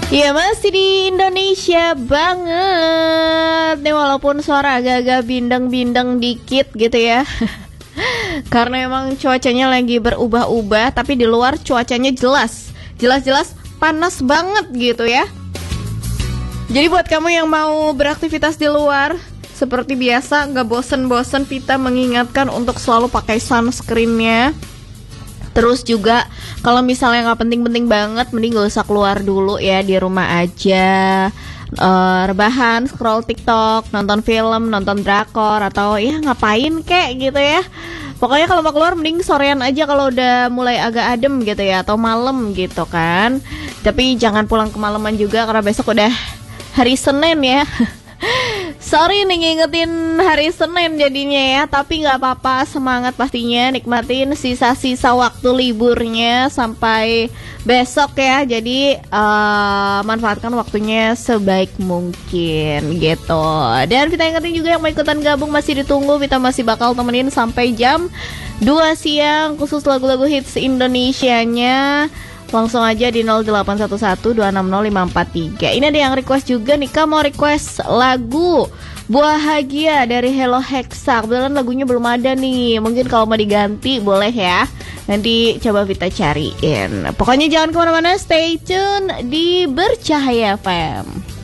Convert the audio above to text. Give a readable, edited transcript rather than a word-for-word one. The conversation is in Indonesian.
Iya, masih di Indonesia banget nih, walaupun suara agak-agak bindeng-bindeng dikit gitu ya. Karena emang cuacanya lagi berubah-ubah, tapi di luar cuacanya jelas panas banget gitu ya. Jadi buat kamu yang mau beraktivitas di luar, seperti biasa gak bosen-bosen Vita mengingatkan untuk selalu pakai sunscreen-nya. Terus juga kalau misalnya gak penting-penting banget, mending gak usah keluar dulu ya, di rumah aja. Rebahan, scroll TikTok, nonton film, nonton drakor, atau ya ngapain kek gitu ya. Pokoknya kalau mau keluar mending sorean aja kalau udah mulai agak adem gitu ya, atau malam gitu kan. Tapi jangan pulang kemalaman juga karena besok udah hari Senin ya. Sorry nih ngingetin hari Senin jadinya ya, tapi gak apa-apa, semangat pastinya, nikmatin sisa-sisa waktu liburnya sampai besok ya. Jadi manfaatkan waktunya sebaik mungkin gitu. Dan Vita ingetin juga yang mau ikutan gabung masih ditunggu, Vita masih bakal temenin sampai jam 2 siang, khusus lagu-lagu hits Indonesianya. Langsung aja di 0811-260-543. Ini ada yang request juga nih, kamu mau request lagu Bahagia dari Hello Hexa. Kebetulan lagunya belum ada nih, mungkin kalau mau diganti boleh ya, nanti coba Vita cariin. Pokoknya jangan kemana-mana, stay tune di Bercahaya FM.